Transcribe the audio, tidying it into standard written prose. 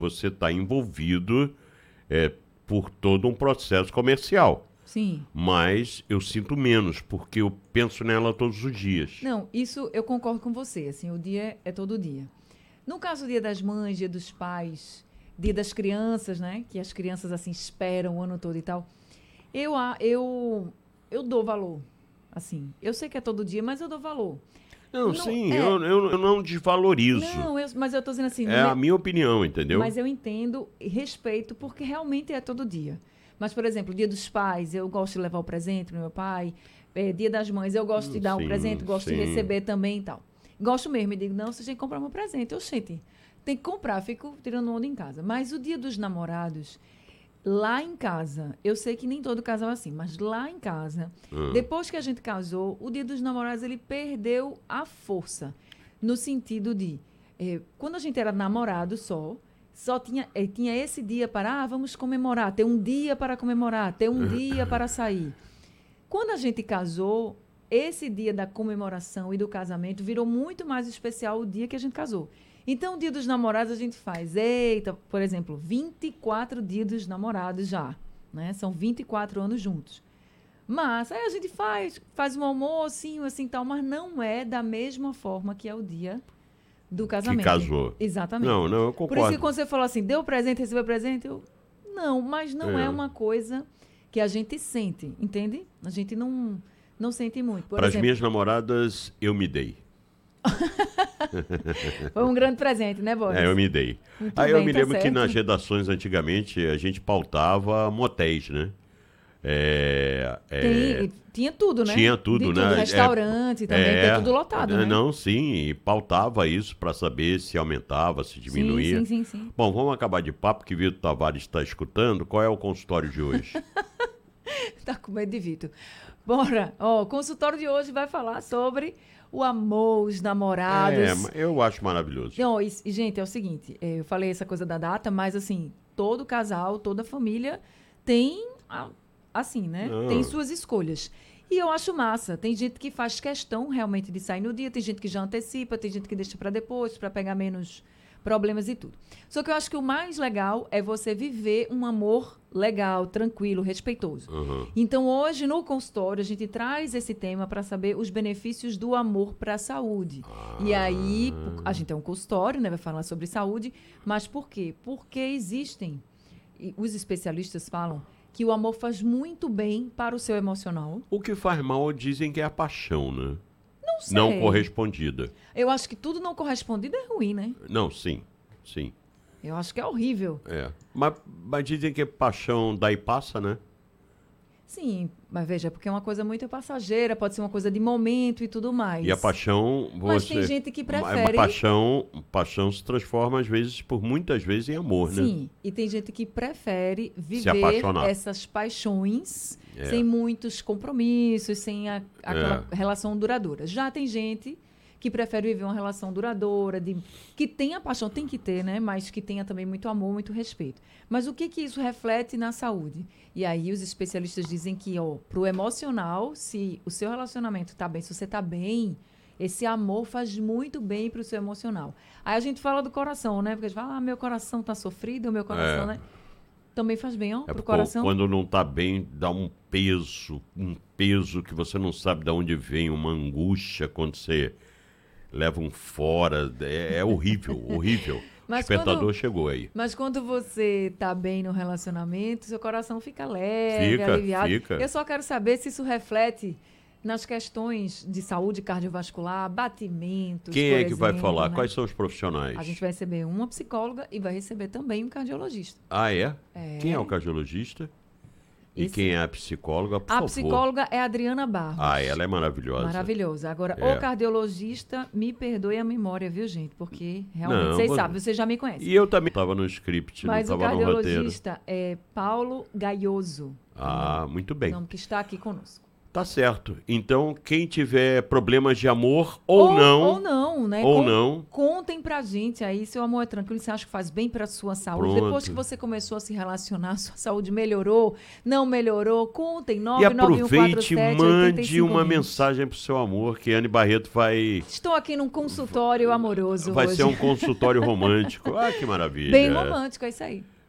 você está envolvido por todo um processo comercial. Sim. Mas eu sinto menos, porque eu penso nela todos os dias. Não, isso eu concordo com você. Assim, o dia é todo dia. No caso do Dia das Mães, Dia dos Pais, Dia das Crianças, né? Que as crianças, assim, esperam o ano todo e tal. Eu dou valor. Assim, eu sei que é todo dia, mas eu dou valor. Não, sim, eu não desvalorizo. Não, mas eu tô dizendo assim... É a minha opinião, entendeu? Mas eu entendo e respeito, porque realmente é todo dia. Mas, por exemplo, Dia dos Pais, eu gosto de levar o presente pro meu pai. Dia das Mães, eu gosto de dar um presente, gosto de receber também e tal. Gosto mesmo, e digo, não, você tem que comprar meu presente. Oxente, tem que comprar, fico tirando onda em casa. Mas o Dia dos Namorados, lá em casa, eu sei que nem todo casal é assim, mas lá em casa, depois que a gente casou, o Dia dos Namorados, ele perdeu a força. No sentido de, quando a gente era namorado só tinha esse dia para, vamos comemorar, ter um dia para comemorar, ter um dia para sair. Quando a gente casou, esse dia da comemoração e do casamento virou muito mais especial o dia que a gente casou. Então, o Dia dos Namorados a gente faz, por exemplo, 24 dias dos namorados já, né? São 24 anos juntos. Mas aí a gente faz um almoço, assim, tal, mas não é da mesma forma que é o dia do casamento. Que casou. Exatamente. Não, eu concordo. Por isso que quando você falou assim, deu presente, recebeu presente, não, mas não é uma coisa que a gente sente, entende? A gente não sente muito. Para as minhas namoradas, eu me dei. Foi um grande presente, né, Boris? Eu me dei. Muito Aí bem, eu me tá lembro certo. que nas redações, antigamente, a gente pautava motéis, né? Tinha tudo, né? Tinha tudo, né? Restaurante também, tem tudo lotado, né? Não, sim, e pautava isso para saber se aumentava, se diminuía. Sim. Bom, vamos acabar de papo, que Vitor Tavares está escutando. Qual é o consultório de hoje? Tá com medo de Vitor. Bora. O consultório de hoje vai falar sobre o amor, os namorados. Eu acho maravilhoso. Não, gente, é o seguinte, eu falei essa coisa da data, mas assim, todo casal, toda família tem, assim, né? Tem suas escolhas. E eu acho massa. Tem gente que faz questão realmente de sair no dia, tem gente que já antecipa, tem gente que deixa para depois, para pegar menos problemas e tudo. Só que eu acho que o mais legal é você viver um amor legal, tranquilo, respeitoso. Então, hoje, no consultório, a gente traz esse tema para saber os benefícios do amor para a saúde. E aí, a gente é um consultório, né? Vai falar sobre saúde, mas por quê? Porque existem, e os especialistas falam, que o amor faz muito bem para o seu emocional. O que faz mal, dizem que é a paixão, né? Não sei. Não correspondida. Eu acho que tudo não correspondido é ruim, né? Não, sim. Eu acho que é horrível. Mas dizem que paixão dá e passa, né? Sim, mas veja, porque é uma coisa muito passageira, pode ser uma coisa de momento e tudo mais. E a paixão... Mas tem gente que prefere... Paixão se transforma, às vezes, por muitas vezes, em amor, né? Sim, e tem gente que prefere Se viver apaixonar. essas paixões sem muitos compromissos, sem aquela relação duradoura. Já tem gente que prefere viver uma relação duradoura, que tenha paixão, tem que ter, né? Mas que tenha também muito amor, muito respeito. Mas o que isso reflete na saúde? E aí os especialistas dizem que, pro emocional, se o seu relacionamento tá bem, se você tá bem, esse amor faz muito bem pro seu emocional. Aí a gente fala do coração, né? Porque a gente fala, meu coração tá sofrido, meu coração, né? Também faz bem, pro coração. Quando não tá bem, dá um peso que você não sabe de onde vem, uma angústia quando você leva um fora, é horrível, horrível. O espectador chegou aí. Mas quando você tá bem no relacionamento, seu coração fica leve, aliviado. Eu só quero saber se isso reflete nas questões de saúde cardiovascular, batimentos, Quem é que vai falar? Né? Quais são os profissionais? A gente vai receber uma psicóloga e vai receber também um cardiologista. Ah, é? Quem é o cardiologista? E quem é a psicóloga, por favor? A psicóloga é a Adriana Barros. Ela é maravilhosa. Maravilhosa. Agora, o cardiologista, me perdoe a memória, viu, gente? Porque realmente, vocês sabem, você já me conhece. E eu também estava no script, não estava no roteiro. Mas o cardiologista é Paulo Gaioso. Muito bem. O nome que está aqui conosco. Tá certo. Então, quem tiver problemas de amor ou não... Ou não, né? Ou não. Contem pra gente aí, seu amor é tranquilo, você acha que faz bem pra sua saúde. Pronto. Depois que você começou a se relacionar, sua saúde melhorou, não melhorou, contem, E aproveite e mande uma 8520. mensagem pro seu amor, que Anne Barreto vai... Estou aqui num consultório amoroso Vai hoje. ser um consultório romântico. Ah, que maravilha. Bem romântico, é isso aí.